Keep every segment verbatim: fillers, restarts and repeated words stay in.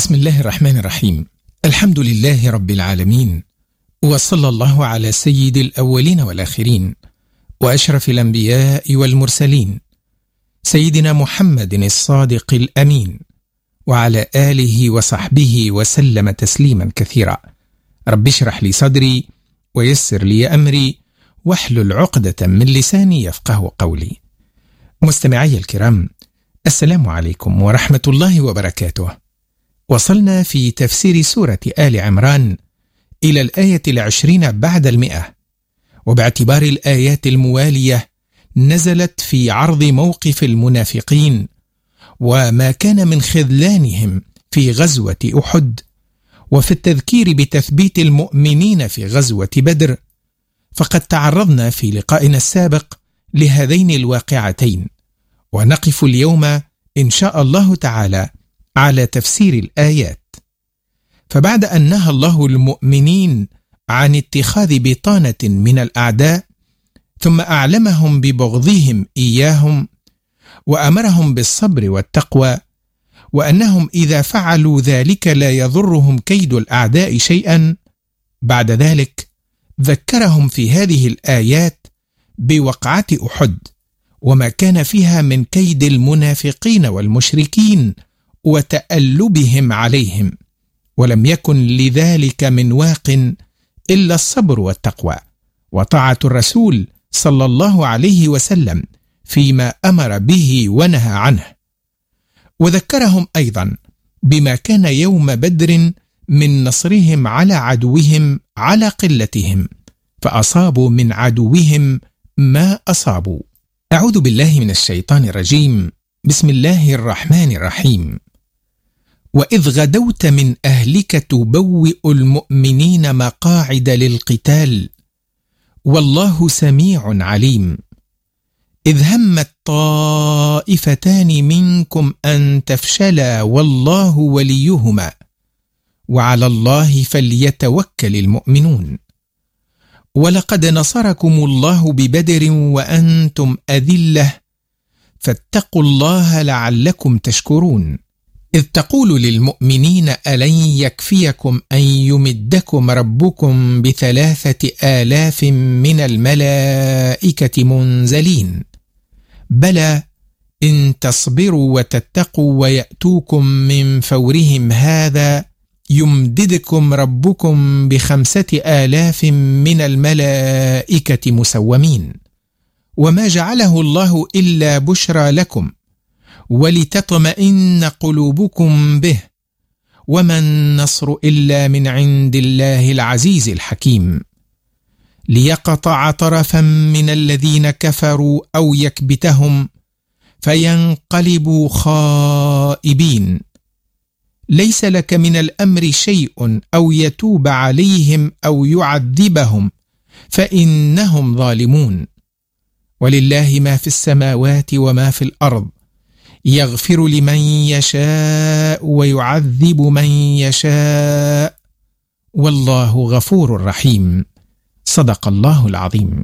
بسم الله الرحمن الرحيم. الحمد لله رب العالمين، وصلى الله على سيد الأولين والآخرين وأشرف الأنبياء والمرسلين سيدنا محمد الصادق الأمين، وعلى آله وصحبه وسلم تسليما كثيرا. رب اشرح لي صدري ويسر لي أمري واحلل عقدة من لساني يفقه قولي. مستمعي الكرام، السلام عليكم ورحمة الله وبركاته. وصلنا في تفسير سورة آل عمران إلى الآية العشرين بعد المئة، وباعتبار الآيات الموالية نزلت في عرض موقف المنافقين وما كان من خذلانهم في غزوة أحد، وفي التذكير بتثبيت المؤمنين في غزوة بدر. فقد تعرضنا في لقائنا السابق لهذين الواقعتين، ونقف اليوم إن شاء الله تعالى على تفسير الآيات. فبعد أن نهى الله المؤمنين عن اتخاذ بطانة من الأعداء، ثم أعلمهم ببغضهم إياهم، وأمرهم بالصبر والتقوى، وأنهم إذا فعلوا ذلك لا يضرهم كيد الأعداء شيئا، بعد ذلك ذكرهم في هذه الآيات بوقعة أحد وما كان فيها من كيد المنافقين والمشركين وتألبهم عليهم، ولم يكن لذلك من واق إلا الصبر والتقوى وطاعة الرسول صلى الله عليه وسلم فيما أمر به ونهى عنه. وذكرهم أيضا بما كان يوم بدر من نصرهم على عدوهم على قلتهم، فأصابوا من عدوهم ما أصابوا. أعوذ بالله من الشيطان الرجيم. بسم الله الرحمن الرحيم. وإذ غدوت من أهلك تبوئ المؤمنين مقاعد للقتال والله سميع عليم. إذ همت طائفتان منكم أن تفشلا والله وليهما وعلى الله فليتوكل المؤمنون. ولقد نصركم الله ببدر وأنتم أذلة فاتقوا الله لعلكم تشكرون. إذ تقول للمؤمنين ألن يكفيكم أن يمدكم ربكم بثلاثة آلاف من الملائكة منزلين، بلى إن تصبروا وتتقوا ويأتوكم من فورهم هذا يمددكم ربكم بخمسة آلاف من الملائكة مسومين. وما جعله الله إلا بشرى لكم ولتطمئن قلوبكم به، وما النصر إلا من عند الله العزيز الحكيم. ليقطع طرفا من الذين كفروا أو يكبتهم فينقلبوا خائبين. ليس لك من الأمر شيء أو يتوب عليهم أو يعذبهم فإنهم ظالمون. ولله ما في السماوات وما في الأرض، يغفر لمن يشاء ويعذب من يشاء، والله غفور رحيم. صدق الله العظيم.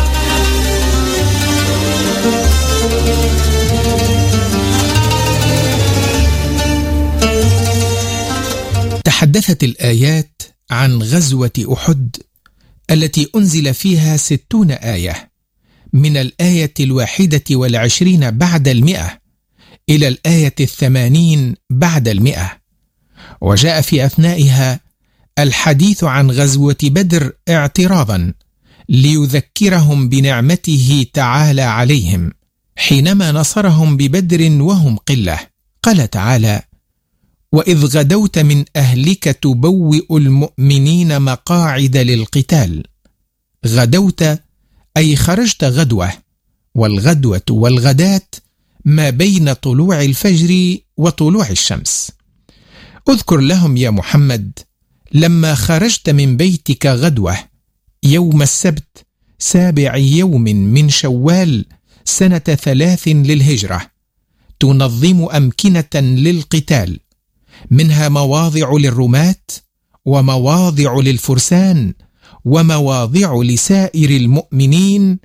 تحدثت الآيات عن غزوة أحد التي أنزل فيها ستون آية، من الآية الواحدة والعشرين بعد المئة إلى الآية الثمانين بعد المئة. وجاء في أثنائها الحديث عن غزوة بدر اعتراضا ليذكرهم بنعمته تعالى عليهم حينما نصرهم ببدر وهم قلة. قال تعالى: وإذ غدوت من أهلك تبوئ المؤمنين مقاعد للقتال. غدوت أي خرجت غدوة، والغدوة والغداة ما بين طلوع الفجر وطلوع الشمس. اذكر لهم يا محمد لما خرجت من بيتك غدوة يوم السبت سابع يوم من شوال سنة ثلاث للهجرة، تنظم أمكنة للقتال، منها مواضع للرماة ومواضع للفرسان ومواضع لسائر المؤمنين